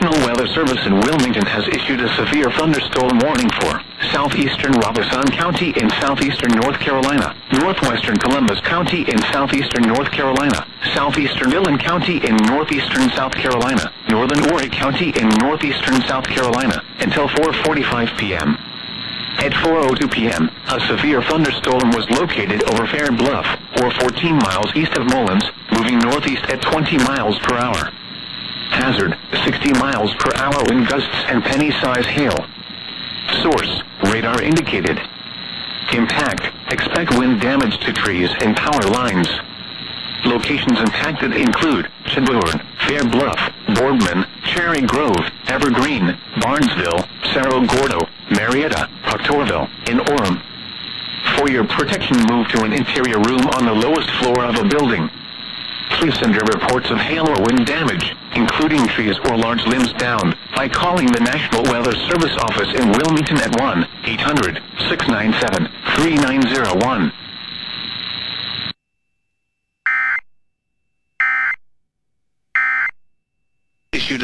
National Weather Service in Wilmington has issued a severe thunderstorm warning for southeastern Robeson County in southeastern North Carolina, northwestern Columbus County in southeastern North Carolina, southeastern Dillon County in northeastern South Carolina, northern Horry County in northeastern South Carolina, until 4:45 p.m. At 4:02 p.m., a severe thunderstorm was located over Fair Bluff, or 14 miles east of Mullins, moving northeast at 20 miles per hour. Hazard, 60 miles per hour wind gusts and penny-size hail. Source, radar indicated. Impact, expect wind damage to trees and power lines. Locations impacted include Shelburne, Fair Bluff, Boardman, Cherry Grove, Evergreen, Barnesville, Cerro Gordo, Marietta, Proctorville, and Orem. For your protection, move to an interior room on the lowest floor of a building. Please send your reports of hail or wind damage, including trees or large limbs down, by calling the National Weather Service office in Wilmington at 1-800-697-3901.